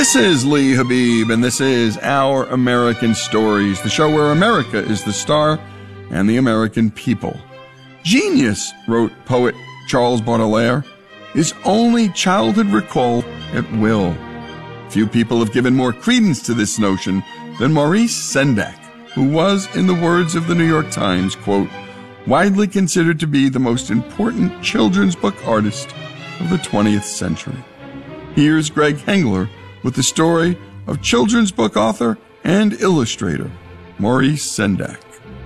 This is Lee Habib, and this is Our American Stories, the show where America is the star and the American people. Genius, wrote poet Charles Baudelaire, is only childhood recalled at will. Few people have given more credence to this notion than Maurice Sendak, who was, in the words of the New York Times, quote, widely considered to be the most important children's book artist of the 20th century. Here's Greg Hengler with the story of children's book author and illustrator Maurice Sendak.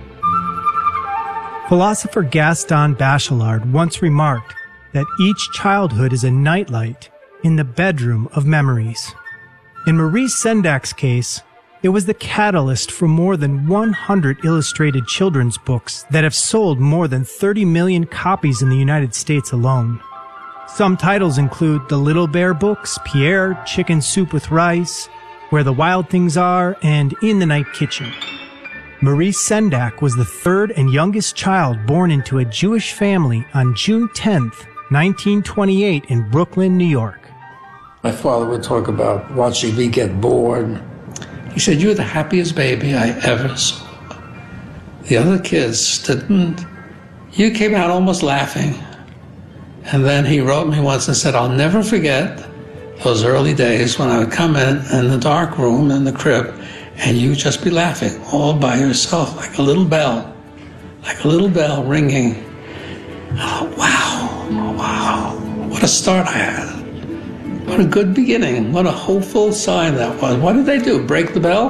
Philosopher Gaston Bachelard once remarked that each childhood is a nightlight in the bedroom of memories. In Maurice Sendak's case, it was the catalyst for more than 100 illustrated children's books that have sold more than 30 million copies in the United States alone. Some titles include The Little Bear Books, Pierre, Chicken Soup with Rice, Where the Wild Things Are, and In the Night Kitchen. Maurice Sendak was the third and youngest child born into a Jewish family on June 10th, 1928 in Brooklyn, New York. My father would talk about watching me get born. He said, "You're the happiest baby I ever saw." The other kids didn't. You came out almost laughing. And then he wrote me once and said, "I'll never forget those early days when I would come in the dark room in the crib and you'd just be laughing all by yourself like a little bell ringing." Oh, wow, what a start I had. What a good beginning. What a hopeful sign that was. What did they do? Break the bell?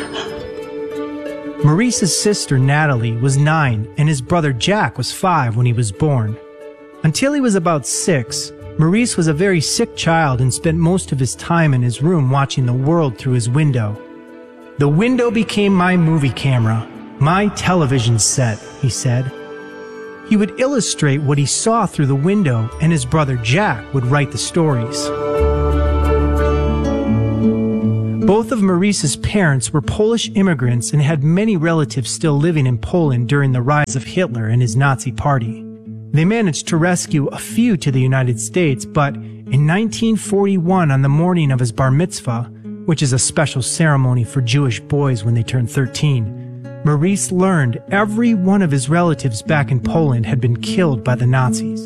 Maurice's sister Natalie was 9 and his brother Jack was 5 when he was born. Until he was about 6, Maurice was a very sick child and spent most of his time in his room watching the world through his window. "The window became my movie camera, my television set," he said. He would illustrate what he saw through the window, and his brother Jack would write the stories. Both of Maurice's parents were Polish immigrants and had many relatives still living in Poland during the rise of Hitler and his Nazi party. They managed to rescue a few to the United States, but in 1941, on the morning of his bar mitzvah, which is a special ceremony for Jewish boys when they turn 13, Maurice learned every one of his relatives back in Poland had been killed by the Nazis.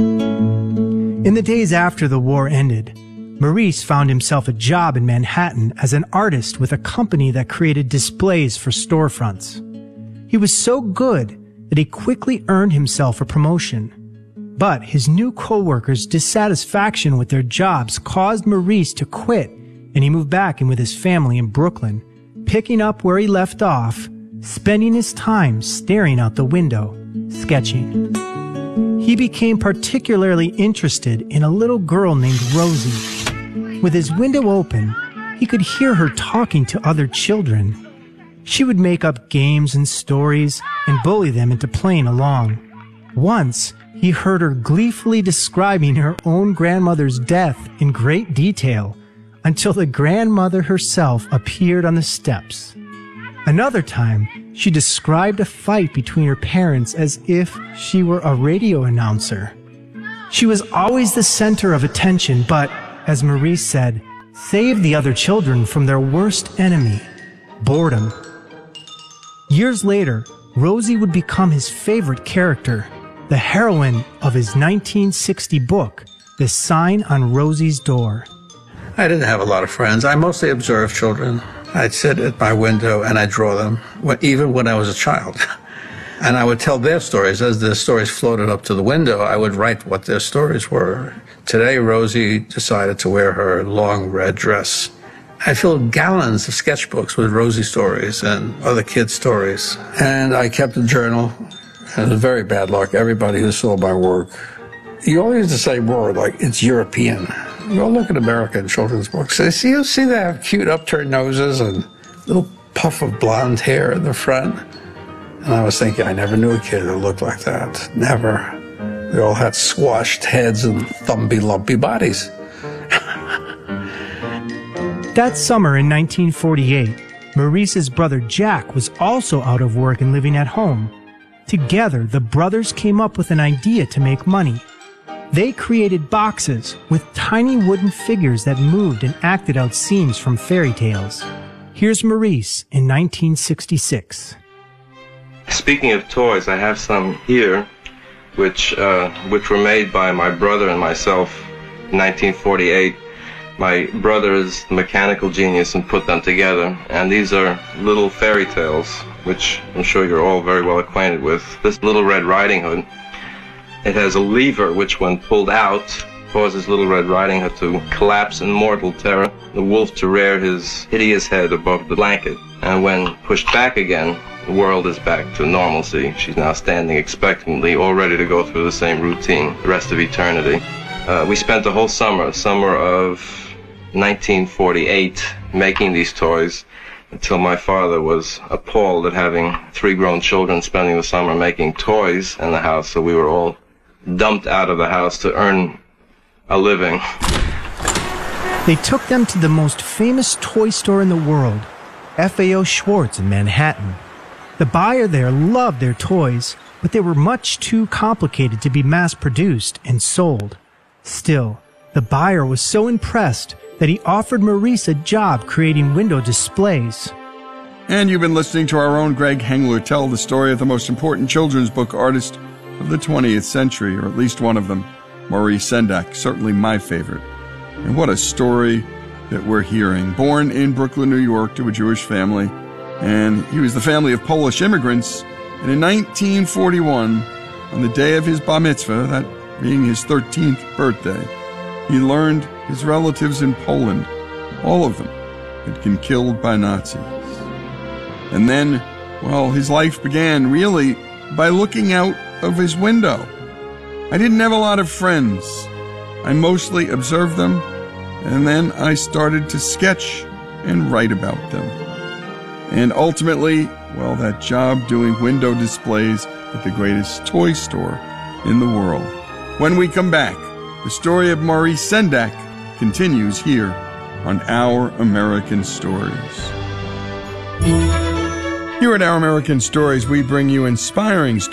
In the days after the war ended, Maurice found himself a job in Manhattan as an artist with a company that created displays for storefronts. He was so good that he quickly earned himself a promotion. But his new co-workers' dissatisfaction with their jobs caused Maurice to quit, and he moved back in with his family in Brooklyn, picking up where he left off, spending his time staring out the window, sketching. He became particularly interested in a little girl named Rosie. With his window open, he could hear her talking to other children. She would make up games and stories and bully them into playing along. Once, he heard her gleefully describing her own grandmother's death in great detail until the grandmother herself appeared on the steps. Another time, she described a fight between her parents as if she were a radio announcer. She was always the center of attention, but, as Maurice said, saved the other children from their worst enemy, boredom. Years later, Rosie would become his favorite character, the heroine of his 1960 book, The Sign on Rosie's Door. I didn't have a lot of friends. I mostly observed children. I'd sit at my window and I'd draw them, even when I was a child. And I would tell their stories. As the stories floated up to the window, I would write what their stories were. Today, Rosie decided to wear her long red dress. I filled gallons of sketchbooks with Rosie stories and other kids' stories. And I kept a journal. It was very bad luck. Everybody who saw my work, you always use the same word, like it's European. Go look at American children's books. You see they have cute upturned noses and little puff of blonde hair in the front. And I was thinking, I never knew a kid that looked like that. Never. They all had squashed heads and thumpy, lumpy bodies. That summer in 1948, Maurice's brother Jack was also out of work and living at home. Together, the brothers came up with an idea to make money. They created boxes with tiny wooden figures that moved and acted out scenes from fairy tales. Here's Maurice in 1966. Speaking of toys, I have some here, which were made by my brother and myself in 1948. My brother is a mechanical genius and put them together, and these are little fairy tales, which I'm sure you're all very well acquainted with. This Little Red Riding Hood, it has a lever which, when pulled out, causes Little Red Riding Hood to collapse in mortal terror, the wolf to rear his hideous head above the blanket, and when pushed back again, the world is back to normalcy. She's now standing expectantly, all ready to go through the same routine the rest of eternity. We spent the whole summer of 1948 making these toys, until my father was appalled at having 3 grown children spending the summer making toys in the house, so we were all dumped out of the house to earn a living. They took them to the most famous toy store in the world, FAO Schwarz in Manhattan. The buyer there loved their toys, but they were much too complicated to be mass-produced and sold. Still, the buyer was so impressed that he offered Maurice a job creating window displays. And you've been listening to our own Greg Hengler tell the story of the most important children's book artist of the 20th century, or at least one of them, Maurice Sendak, certainly my favorite. And what a story that we're hearing. Born in Brooklyn, New York, to a Jewish family, and he was the family of Polish immigrants. And in 1941, on the day of his bar mitzvah, that being his 13th birthday, he learned his relatives in Poland, all of them, had been killed by Nazis. And then, well, his life began really by looking out of his window. I didn't have a lot of friends. I mostly observed them, and then I started to sketch and write about them. And ultimately, well, that job doing window displays at the greatest toy store in the world. When we come back, the story of Maurice Sendak continues here on Our American Stories. Here at Our American Stories, we bring you inspiring stories